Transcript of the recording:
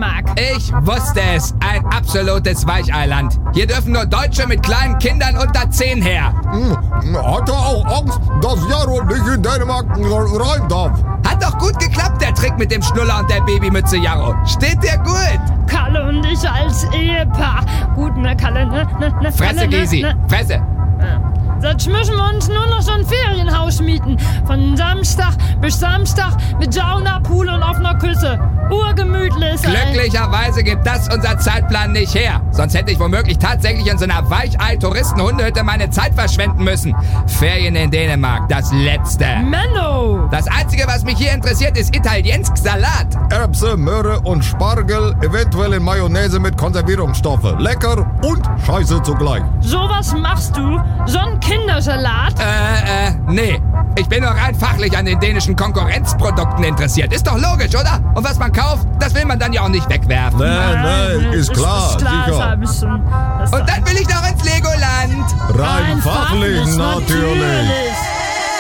Dänemark. Ich wusste es. Ein absolutes Weicheiland. Hier dürfen nur Deutsche mit kleinen Kindern unter 10 her. Hat er auch Angst, dass Jaro nicht in Dänemark rein darf? Hat doch gut geklappt, der Trick mit dem Schnuller und der Babymütze, Jaro. Steht dir gut? Kalle und ich als Ehepaar. Gut, ne, Kalle, ne? Fresse, Kalle, Gysi. ne? Fresse. Jetzt müssen wir uns nur noch so ein Ferienhaus mieten. Von Samstag bis Samstag mit Sauna, Pool und offener Küche. Urgemütlich. Glücklicherweise gibt das unser Zeitplan nicht her. Sonst hätte ich womöglich tatsächlich in so einer Weichei-Touristen-Hundehütte meine Zeit verschwenden müssen. Ferien in Dänemark, das Letzte. Menno! Das Einzige, was mich hier interessiert, ist italiensk Salat. Erbse, Möhre und Spargel, eventuell in Mayonnaise mit Konservierungsstoffe. Lecker und scheiße zugleich. Sowas machst du? So ein Kindersalat? Nee. Ich bin doch rein fachlich an den dänischen Konkurrenzprodukten interessiert. Ist doch logisch, oder? Und was man kauft, das will man dann ja auch nicht wegwerfen. Nein, ist klar, das sicher. hab ich schon. Und dann will ich noch ins Legoland. Rein fachlich natürlich.